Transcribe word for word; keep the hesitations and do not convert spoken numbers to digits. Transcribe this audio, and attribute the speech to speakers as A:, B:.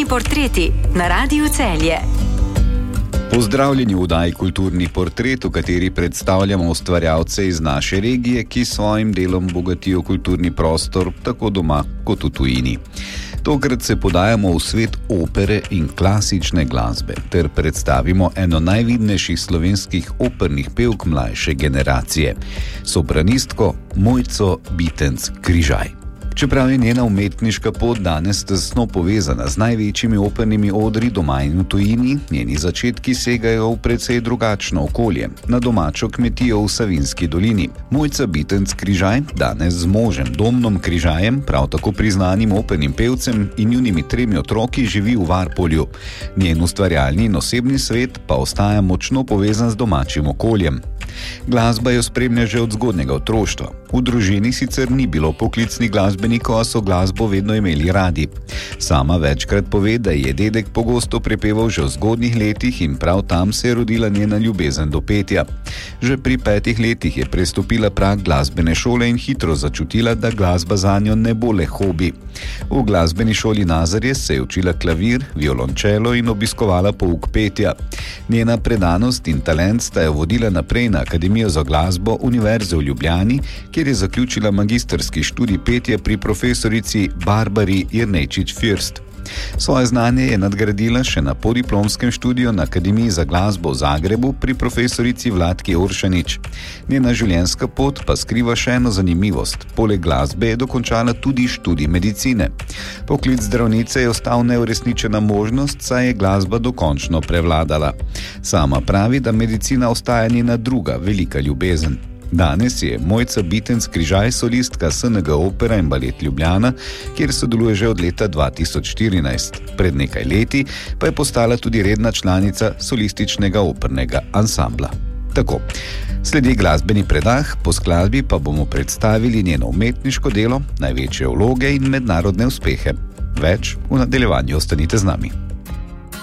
A: Kulturni portreti na Radiu Celje.
B: Pozdravljeni v oddaji Kulturni portret, v kateri predstavljamo ustvarjalce iz naše regije, ki s svojim delom bogatijo kulturni prostor tako doma kot v tujini. Tokrat se podajamo v svet opere in klasične glasbe ter predstavimo eno najvidnejših slovenskih opernih pevk mlajše generacije, sopranistko Mojco Bitenc Križaj. Čeprav je njena umetniška pot danes tesno povezana z največjimi opernimi odri doma in v tujini, njeni začetki segajo v precej drugačno okolje, na domačo kmetijo v Savinjski dolini. Mojca Bitenc Križaj danes z možem Domnom Križajem, prav tako priznanim opernim pevcem in njunimi tremi otroki, živi v Varpolju. Njen ustvarjalni in osebni svet pa ostaja močno povezan z domačim okoljem. Glasba jo spremlja že od zgodnjega otroštva. V družini sicer ni bilo poklicnih glasbenikov, a so glasbo vedno imeli radi. Sama večkrat pove, da je dedek pogosto prepeval že v zgodnjih letih in prav tam se je rodila njena ljubezen do petja. Že pri petih letih je prestopila prag glasbene šole in hitro začutila, da glasba zanjo ne bo le hobi. V glasbeni šoli Nazarjes se je učila klavir, violončelo in obiskovala pouk petja. Njena predanost in talent sta jo vodila naprej na Akademijo za glasbo Univerze v Ljubljani, kjer je zaključila magistrski študij petja pri profesorici Barbari Jernejčič-First. Svoje znanje je nadgradila še na podiplomskem študiju na Akademiji za glasbo v Zagrebu pri profesorici Vlatki Oršanič. Njena življenjska pot pa skriva še eno zanimivost. Poleg glasbe je dokončala tudi študij medicine. Poklic zdravnice je ostal neuresničena možnost, saj je glasba dokončno prevladala. Sama pravi, da medicina ostaja njena druga velika ljubezen. Danes je Mojca Bitenc Križaj solistka S N G Opera in Balet Ljubljana, kjer sodeluje že od leta dva tisoč štirinajst. Pred nekaj leti pa je postala tudi redna članica solističnega opernega ansambla. Tako, sledi glasbeni predah, po skladbi pa bomo predstavili njeno umetniško delo, največje vloge in mednarodne uspehe. Več v nadaljevanju, ostanite z nami.